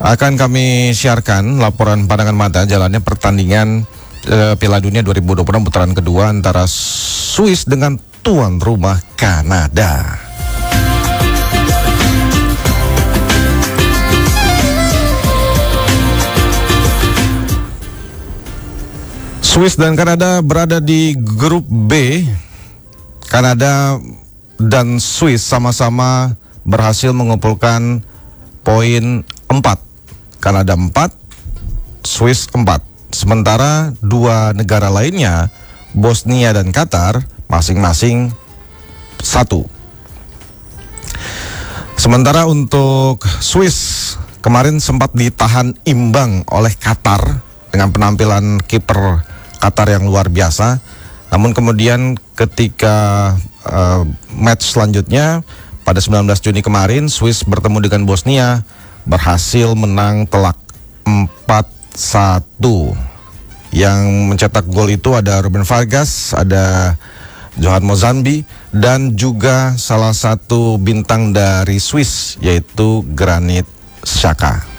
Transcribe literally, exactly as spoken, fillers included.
Akan kami siarkan laporan pandangan mata jalannya pertandingan uh, Piala Dunia dua ribu dua puluh enam putaran kedua antara Swiss dengan tuan rumah Kanada. Swiss dan Kanada berada di grup B. Kanada dan Swiss sama-sama berhasil mengumpulkan poin empat. Kanada empat, Swiss empat. Sementara dua negara lainnya, Bosnia dan Qatar, masing-masing satu. Sementara untuk Swiss, kemarin sempat ditahan imbang oleh Qatar dengan penampilan kiper Qatar yang luar biasa. Namun kemudian ketika uh, match selanjutnya pada sembilan belas Juni kemarin, Swiss bertemu dengan Bosnia, berhasil menang telak empat satu. Yang mencetak gol itu ada Ruben Vargas, ada Johan Mozambi, dan juga salah satu bintang dari Swiss yaitu Granit Xhaka.